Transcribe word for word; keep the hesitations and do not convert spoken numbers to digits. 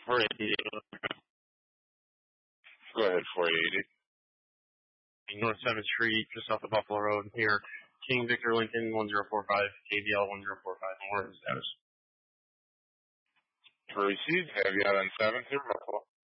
four eighty. Go ahead, four eighty. North seventh Street, just off the Buffalo Road here. King Victor Lincoln, one zero four five, K B L one zero four five. More status. To receive, have you out on seventh here, Buffalo?